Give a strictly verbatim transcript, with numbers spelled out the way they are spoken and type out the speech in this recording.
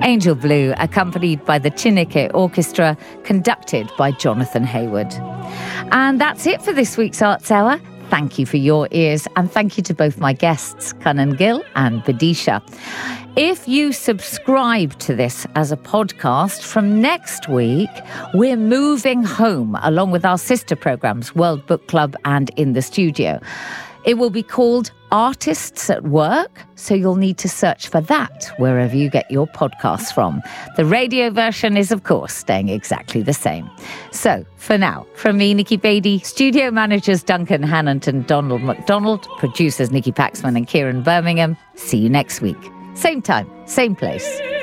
Angel Blue, accompanied by the Chineke Orchestra, conducted by Jonathan Hayward. And that's it for this week's Arts Hour. Thank you for your ears, and thank you to both my guests, Kanan Gill and Vidisha. If you subscribe to this as a podcast, from next week, we're moving home along with our sister programmes, World Book Club and In the Studio. It will be called Artists at Work, so you'll need to search for that wherever you get your podcasts from. The radio version is, of course, staying exactly the same. So, for now, from me, Nikki Beattie, studio managers Duncan Hannant and Donald McDonald, producers Nikki Paxman and Kieran Birmingham, see you next week. Same time, same place.